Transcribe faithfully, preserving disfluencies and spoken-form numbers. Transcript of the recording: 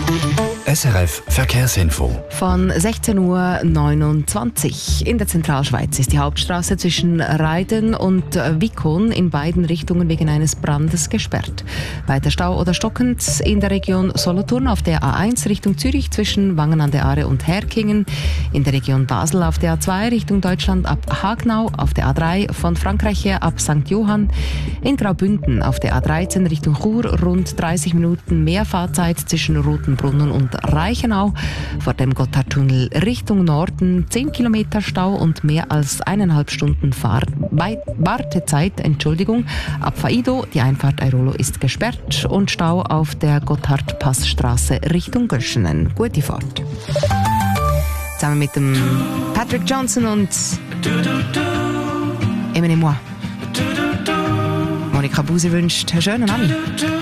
S R F Verkehrsinfo. Von sechzehn Uhr neunundzwanzig. In der Zentralschweiz ist die Hauptstraße zwischen Reiden und Wickon in beiden Richtungen wegen eines Brandes gesperrt. Weiter Stau oder stockend in der Region Solothurn auf der A eins Richtung Zürich zwischen Wangen an der Aare und Herkingen. In der Region Basel auf der A zwei Richtung Deutschland ab Hagnau. Auf der A drei von Frankreich her ab Sankt Johann. In Graubünden auf der A dreizehn Richtung Chur rund dreißig Minuten mehr Fahrzeit zwischen Rotenbrunnen und Reichenau. Vor dem Gotthardtunnel Richtung Norden zehn Kilometer Stau und mehr als eineinhalb Stunden Fahr- Wartezeit. Entschuldigung. Ab Faido, die Einfahrt Airolo ist gesperrt und Stau auf der Gotthardpassstraße Richtung Göschenen. Gute Fahrt. Zusammen mit dem Patrick Johnson und Eminem Moi. Monika Buser wünscht einen schönen Abend.